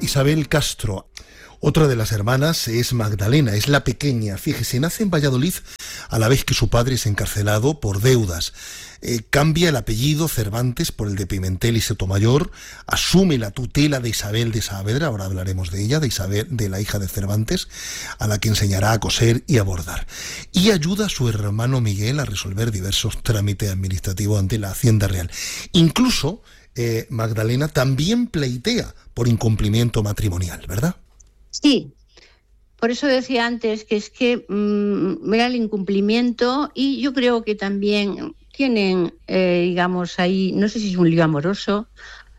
Isabel Castro. Otra de las hermanas es Magdalena, es la pequeña. Fíjese, nace en Valladolid a la vez que su padre es encarcelado por deudas. Cambia el apellido Cervantes por el de Pimentel y Sotomayor, asume la tutela de Isabel de Saavedra, ahora hablaremos de ella, de Isabel, de la hija de Cervantes, a la que enseñará a coser y a bordar. Y ayuda a su hermano Miguel a resolver diversos trámites administrativos ante la Hacienda Real. Incluso Magdalena también pleitea por incumplimiento matrimonial, ¿verdad? Sí, por eso decía antes que es que era el incumplimiento, y yo creo que también tienen, digamos, ahí, no sé si es un lío amoroso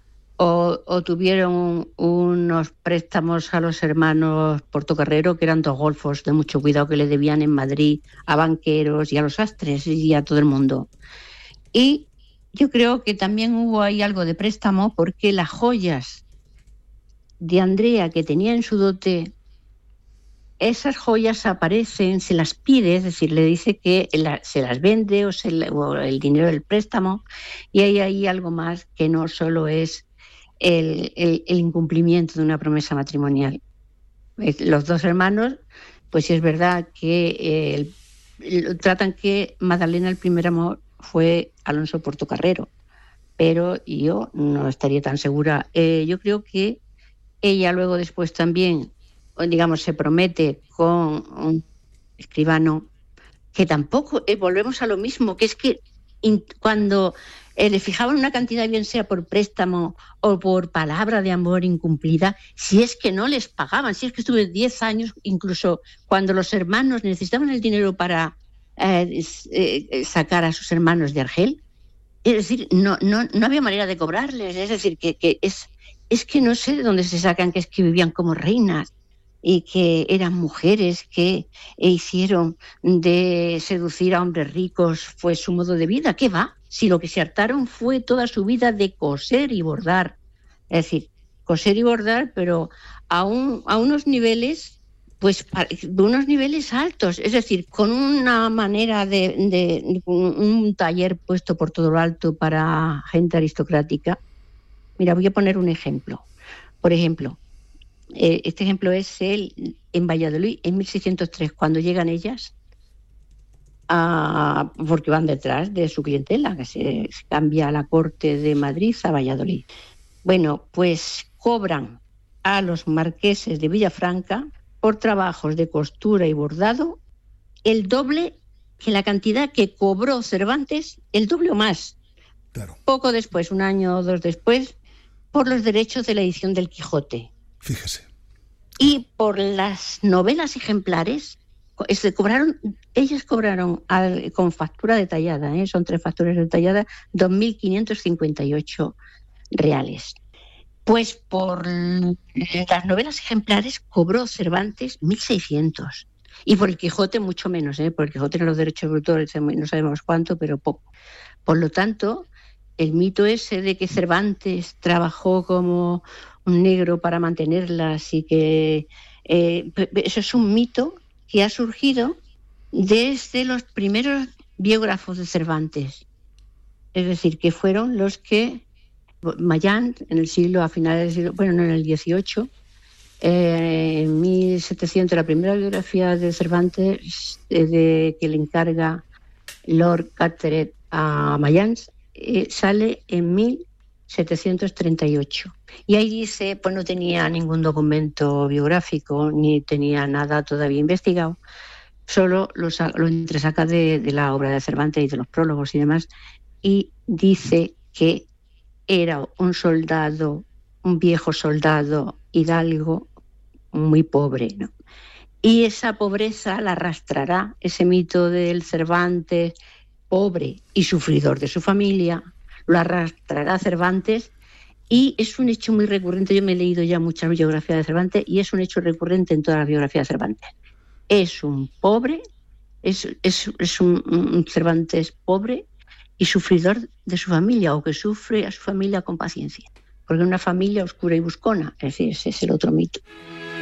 o tuvieron unos préstamos a los hermanos Portocarrero, que eran dos golfos de mucho cuidado que le debían en Madrid a banqueros y a los sastres y a todo el mundo. Y yo creo que también hubo ahí algo de préstamo, porque las joyas de Andrea que tenía en su dote, esas joyas aparecen, se las pide, es decir, le dice que se las vende o el dinero del préstamo, y hay ahí algo más que no solo es el incumplimiento de una promesa matrimonial. Los dos hermanos, pues sí es verdad que tratan que Magdalena, el primer amor, fue Alonso Portocarrero, pero yo no estaría tan segura. Yo creo que ella luego después también, digamos, se promete con un escribano que tampoco, volvemos a lo mismo, que es que cuando le fijaban una cantidad, bien sea por préstamo o por palabra de amor incumplida, si es que no les pagaban, si es que estuve 10 años, incluso cuando los hermanos necesitaban el dinero para sacar a sus hermanos de Argel, es decir, no había manera de cobrarles, es decir, que es que no sé de dónde se sacan que es que vivían como reinas y que eran mujeres que hicieron de seducir a hombres ricos fue su modo de vida. ¿Qué va? Si lo que se hartaron fue toda su vida de coser y bordar. Es decir, coser y bordar, pero a unos niveles, pues de unos niveles altos. Es decir, con una manera de un taller puesto por todo lo alto para gente aristocrática. Mira, voy a poner un ejemplo. Por ejemplo, este ejemplo es en Valladolid, en 1603, cuando llegan ellas, porque van detrás de su clientela, que se cambia la corte de Madrid a Valladolid. Bueno, pues cobran a los marqueses de Villafranca por trabajos de costura y bordado el doble que la cantidad que cobró Cervantes, el doble o más. Claro. Poco después, un año o dos después, por los derechos de la edición del Quijote. Fíjese. Y por las novelas ejemplares, ellas cobraron con factura detallada, son 3 facturas detalladas, 2.558 reales. Pues por las novelas ejemplares cobró Cervantes 1.600. Y por el Quijote mucho menos, por el Quijote en los derechos de autor no sabemos cuánto, pero poco. Por lo tanto, el mito ese de que Cervantes trabajó como un negro para mantenerlas y que eso es un mito que ha surgido desde los primeros biógrafos de Cervantes. Es decir, que fueron los que Mayans, a finales del siglo, bueno, no, en el XVIII, en 1700, la primera biografía de Cervantes que le encarga Lord Carteret a Mayans, sale en 1738. Y ahí dice, pues no tenía ningún documento biográfico, ni tenía nada todavía investigado, solo lo entresaca de la obra de Cervantes y de los prólogos y demás, y dice que era un soldado, un viejo soldado hidalgo muy pobre, ¿no? Y esa pobreza la arrastrará, ese mito del Cervantes pobre y sufridor de su familia, lo arrastrará Cervantes, y es un hecho muy recurrente. Yo me he leído ya muchas biografías de Cervantes y es un hecho recurrente en todas las biografías de Cervantes. Es un pobre, es un Cervantes pobre y sufridor de su familia, o que sufre a su familia con paciencia, porque es una familia oscura y buscona. Es decir, ese es el otro mito.